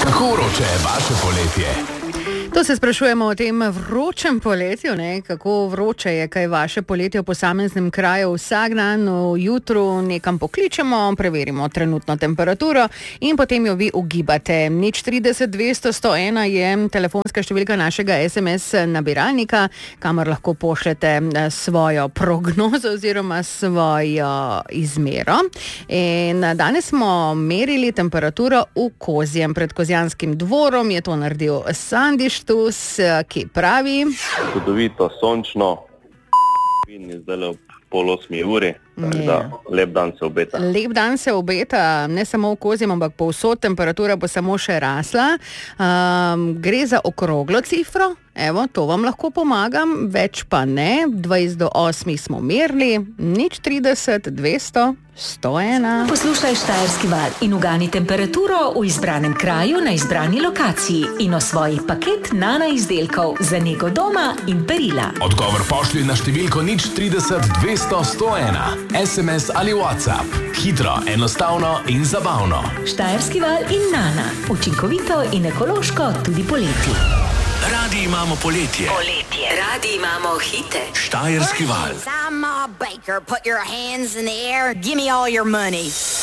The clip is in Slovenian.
Kako vroče je vaše poletje? To se sprašujemo o tem vročem poletju, ne? Kako vroče je kaj vaše poletje v posameznem kraju. Vsak dan jutro nekam pokličemo, preverimo trenutno temperaturo in potem jo vi ugibate. 030 200 101 je telefonska številka našega SMS nabiralnika, kamor lahko pošljete svojo prognozo oziroma svojo izmero. In danes smo merili temperaturo v Kozjem. Pred Kozjanskim dvorom je to naredil Sandiš, ki pravi: Čudovito, sončno in je zdaj ob 7:30, da lep dan se obeta. Lep dan se obeta, ne samo v Kozjem, ampak povsod temperatura bo samo še rasla. Gre za okroglo cifro, evo, to vam lahko pomagam, več pa ne. 20 do 8 smo merili, 030 200 101. Poslušaj Štajerski val in ugani temperaturo v izbranem kraju na izbrani lokaciji in osvoji paket Nana izdelkov za nego doma in perila. Odgovor pošlji na številko 030 200 101. SMS ali WhatsApp. Hitro, enostavno in zabavno. Štajerski val in Nana. Učinkovito in ekološko tudi poleti. Radi imamo poletje. Radi imamo hite. Štajerski val. I'm Ma Baker. Put your hands in the air. Give me all your money.